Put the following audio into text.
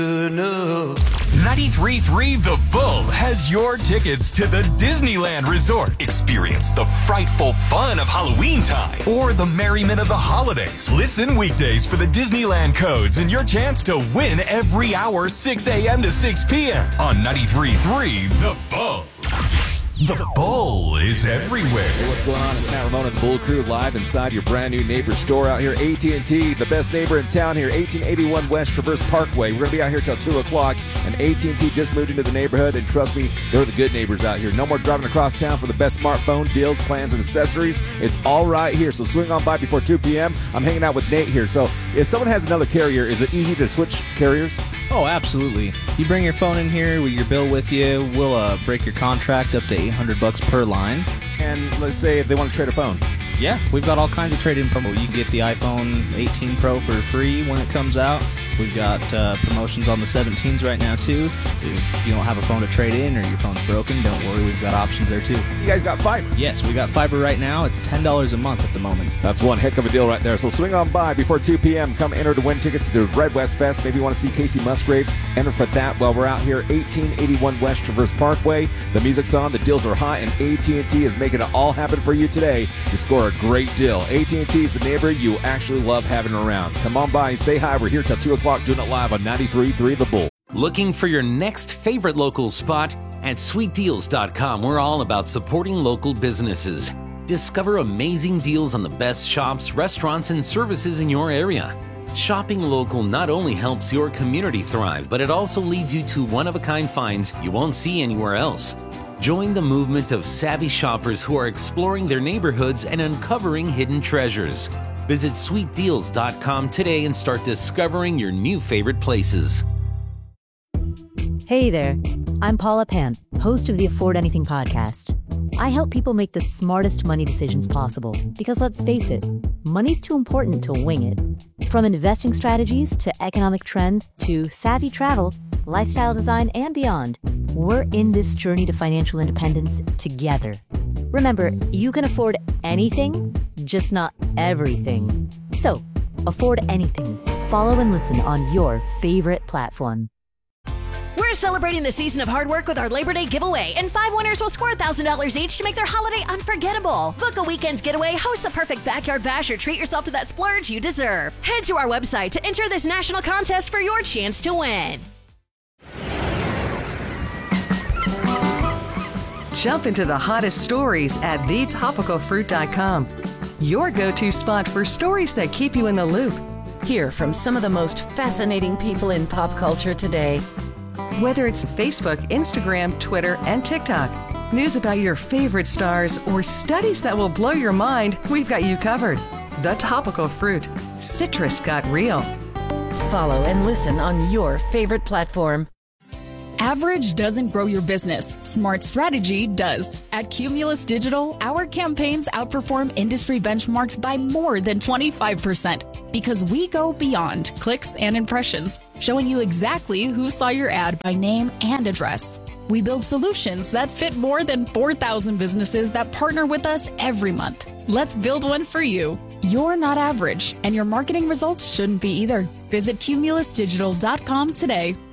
93.3 The Bull has your tickets to the Disneyland Resort. Experience the frightful fun of Halloween time or the merriment of the holidays. Listen weekdays for the Disneyland codes and your chance to win every hour 6 a.m. to 6 p.m. on 93.3 The Bull. The Bull is everywhere. Hey, what's going on? It's Matt Ramona and the Bull Crew live inside your brand new neighbor store out here. AT&T, the best neighbor in town here, 1881 West Traverse Parkway. We're going to be out here till 2 o'clock, and AT&T just moved into the neighborhood, and trust me, they're the good neighbors out here. No more driving across town for the best smartphone deals, plans, and accessories. It's all right here, so swing on by before 2 p.m. I'm hanging out with Nate here. So if someone has another carrier, is it easy to switch carriers? Oh, absolutely. You bring your phone in here with your bill with you. We'll break your contract up to $800 per line. And let's say if they want to trade a phone. Yeah, we've got all kinds of trade-in promo. You can get the iPhone 18 Pro for free when it comes out. We've got promotions on the 17s right now, too. If you don't have a phone to trade in or your phone's broken, don't worry. We've got options there, too. You guys got fiber? Yes, we got fiber right now. It's $10 a month at the moment. That's one heck of a deal right there. So swing on by before 2 p.m. Come enter to win tickets to Red West Fest. Maybe you want to see Casey Musgraves. Enter for that while we're out here, 1881 West Traverse Parkway. The music's on, the deals are hot, and AT&T is making it all happen for you today to score a great deal. AT&T is the neighbor you actually love having around. Come on by and say hi. We're here till 2 o'clock doing it live on 93.3 The Bull. Looking for your next favorite local spot? At sweetdeals.com, we're all about supporting local businesses. Discover amazing deals on the best shops, restaurants, and services in your area. Shopping local not only helps your community thrive, but it also leads you to one-of-a-kind finds you won't see anywhere else. Join the movement of savvy shoppers who are exploring their neighborhoods and uncovering hidden treasures. Visit sweetdeals.com today and start discovering your new favorite places. Hey there, I'm Paula Pant, host of the Afford Anything podcast. I help people make the smartest money decisions possible because, let's face it, money's too important to wing it. From investing strategies to economic trends to savvy travel, lifestyle design, and beyond, we're in this journey to financial independence together. Remember, you can afford anything, just not everything. So, afford anything. Follow and listen on your favorite platform. We're celebrating the season of hard work with our Labor Day giveaway, and 5 winners will score $1,000 each to make their holiday unforgettable. Book a weekend getaway, host the perfect backyard bash, or treat yourself to that splurge you deserve. Head to our website to enter this national contest for your chance to win. Jump into the hottest stories at thetopicalfruit.com. Your go-to spot for stories that keep you in the loop. Hear from some of the most fascinating people in pop culture today. Whether it's Facebook, Instagram, Twitter, and TikTok, news about your favorite stars, or studies that will blow your mind, we've got you covered. The Topical Fruit. Citrus got real. Follow and listen on your favorite platform. Average doesn't grow your business. Smart strategy does. At Cumulus Digital, our campaigns outperform industry benchmarks by more than 25% because we go beyond clicks and impressions, showing you exactly who saw your ad by name and address. We build solutions that fit more than 4,000 businesses that partner with us every month. Let's build one for you. You're not average, and your marketing results shouldn't be either. Visit cumulusdigital.com today.